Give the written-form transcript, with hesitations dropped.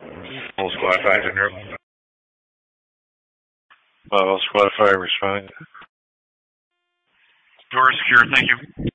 All squad 5 in there. All squad 5 respond. Door secure, thank you.